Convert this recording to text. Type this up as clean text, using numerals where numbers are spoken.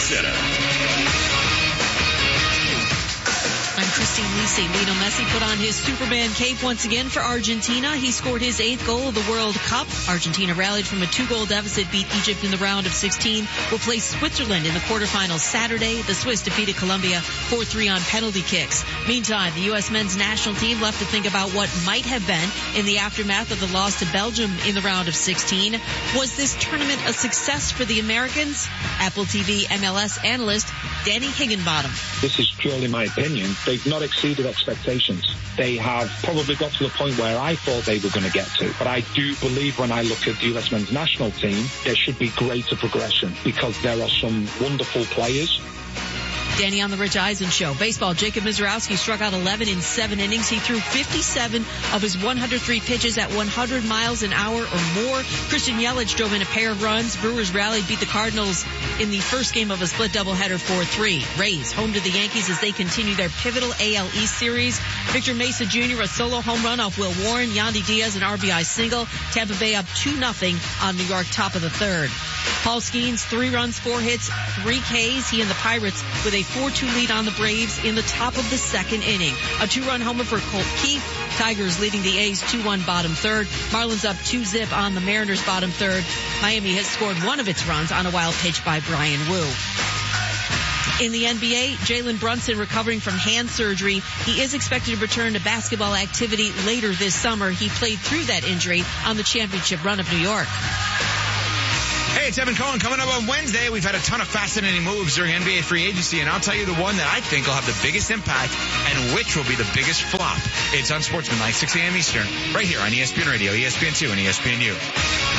Center. I'm Christine Lisi. Lionel Messi put on his Superman cape once again for Argentina. He scored his 8th goal of the World Cup. Argentina rallied from a 2-goal deficit, beat Egypt in the round of 16, will play Switzerland in the quarterfinals Saturday. The Swiss defeated Colombia 4-3 on penalty kicks. Meantime, the U.S. men's national team left to think about what might have been in the aftermath of the loss to Belgium in the round of 16. Was this tournament a success for the Americans? Apple TV MLS analyst Danny Higginbottom. This is purely my opinion. They've not exceeded expectations. They have probably got to the point where I thought they were going to get to. But I do believe when I look at the US men's national team, there should be greater progression because there are some wonderful players. Danny on the Rich Eisen Show. Baseball, Jacob Mizorowski struck out 11 in 7 innings. He threw 57 of his 103 pitches at 100 miles an hour or more. Christian Yelich drove in a pair of runs. Brewers rallied, beat the Cardinals in the first game of a split doubleheader 4-3. Rays home to the Yankees as they continue their pivotal AL East series. Victor Mesa Jr. a solo home run off Will Warren. Yandy Diaz an RBI single. Tampa Bay up 2-0 on New York, top of the third. Paul Skeens 3 runs, 4 hits, 3 Ks. He and the Pirates with a 4-2 lead on the Braves in the top of the second inning. A 2-run homer for Colt Keith. Tigers leading the A's 2-1 bottom third. Marlins up 2-0 on the Mariners bottom third. Miami has scored one of its runs on a wild pitch by Brian Wu. In the NBA, Jalen Brunson recovering from hand surgery. He is expected to return to basketball activity later this summer. He played through that injury on the championship run of New York. Hey, it's Evan Cohen. Coming up on Wednesday, we've had a ton of fascinating moves during NBA free agency, and I'll tell you the one that I think will have the biggest impact and which will be the biggest flop. It's on Sportsmanlike, 6 a.m. Eastern, right here on ESPN Radio, ESPN2, and ESPNU.